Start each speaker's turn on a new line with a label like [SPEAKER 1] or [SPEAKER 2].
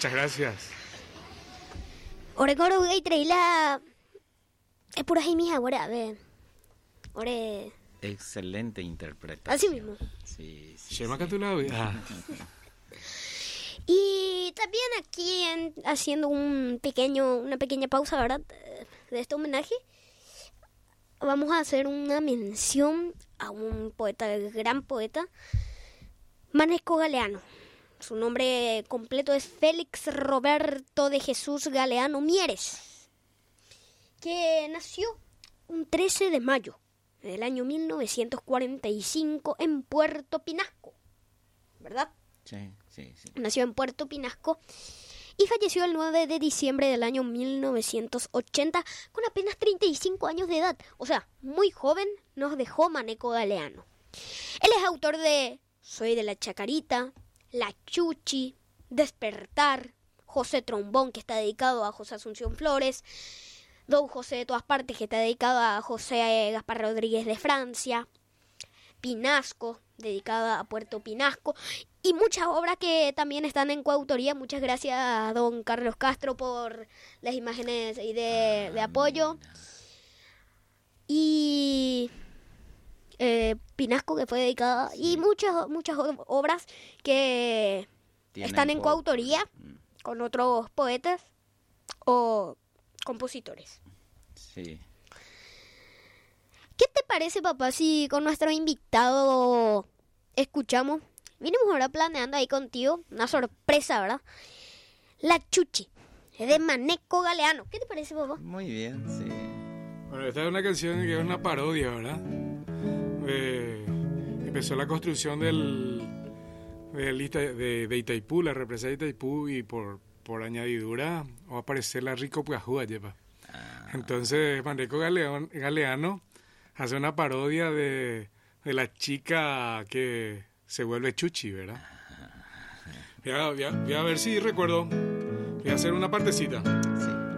[SPEAKER 1] Muchas gracias.
[SPEAKER 2] Orecoro y traíla. Es por ahí mija, ahora, a ver. Ore.
[SPEAKER 3] Excelente interpretación.
[SPEAKER 2] Así mismo.
[SPEAKER 3] Sí, sí.
[SPEAKER 1] Chema Catulao.
[SPEAKER 2] Y también aquí haciendo una pequeña pausa, ¿verdad? De este homenaje, vamos a hacer una mención a un poeta, el gran poeta, Maneco Galeano. Su nombre completo es Félix Roberto de Jesús Galeano Mieres, que nació un 13 de mayo del año 1945 en Puerto Pinasco, ¿verdad?
[SPEAKER 3] Sí, sí, sí.
[SPEAKER 2] Nació en Puerto Pinasco y falleció el 9 de diciembre del año 1980 con apenas 35 años de edad. O sea, muy joven nos dejó Maneco Galeano. Él es autor de Soy de la Chacarita, La Chuchi, Despertar, José Trombón, que está dedicado a José Asunción Flores, Don José de todas partes, que está dedicado a José Gaspar Rodríguez de Francia, Pinasco, dedicada a Puerto Pinasco, y muchas obras que también están en coautoría. Muchas gracias a don Carlos Castro por las imágenes y de apoyo. Y Pinasco, que fue dedicada, y muchas obras que están en coautoría con otros poetas o compositores.
[SPEAKER 3] Sí.
[SPEAKER 2] ¿Qué te parece, papá, si con nuestro invitado escuchamos? Vinimos ahora planeando ahí contigo una sorpresa, ¿verdad? La Chuchi, de Maneco Galeano. ¿Qué te parece, papá?
[SPEAKER 3] Muy bien, sí.
[SPEAKER 1] Bueno, esta es una canción que es una parodia, ¿verdad? Empezó la construcción de Itaipú, la represa de Itaipú, y por añadidura va a aparecer la Rico Puajúa, lleva. Entonces, Maneco Galeano hace una parodia de la chica que se vuelve Chuchi, ¿verdad? Voy a ver si recuerdo. Voy a hacer una partecita.
[SPEAKER 3] Sí.